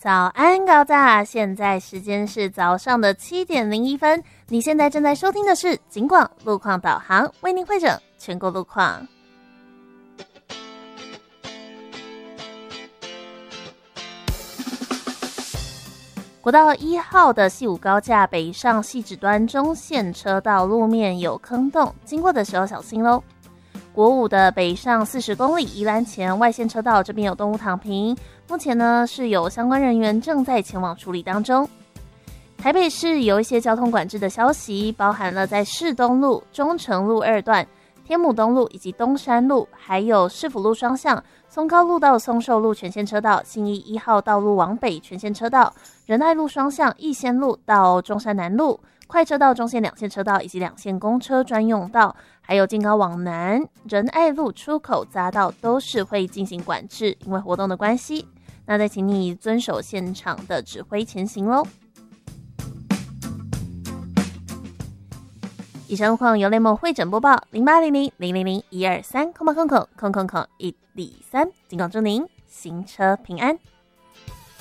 早安高炸，现在时间是早上的7:01，你现在正在收听的是警广路况导航，为您汇整全国路况。国道1号的汐五高架北上汐止端中线车道路面有坑洞，经过的时候小心咯。国五的北上40公里宜兰前外线车道这边有动物躺平，目前呢是有相关人员正在前往处理当中。台北市有一些交通管制的消息，包含了在市东路、中城路2段、天母东路以及东山路，还有市府路双向、松高路到松寿路全线车道、信义1号道路往北全线车道、仁爱路双向、逸仙路到中山南路、快车道中线2线车道以及2线公车专用道，还有进高往南仁爱路出口匝道都是会进行管制，因为活动的关系。那再请你遵守现场的指挥前行咯。以上路况由雷蒙会诊播报0800000123，123，警广祝您行车平安。